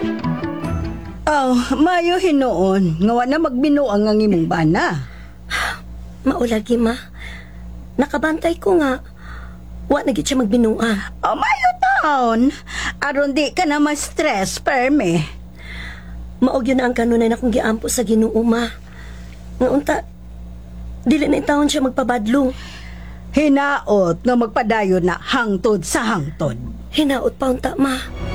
Oh, mayo hinoon. Ngawa na magbinuang ang imong bana. Maulagi, ma. Nakabantay ko nga. Wa na gid siya magbinuang. Oh, mayo taon. Aron di ka na ma-stress, perme. Maog yun na ang kanunay na kong giampo sa Ginoo, ma. Nga unta, dili na taon siya magpabadlo. Hinaot nga magpadayon na hangtod sa hangtod. Hinaot pa unta, ma.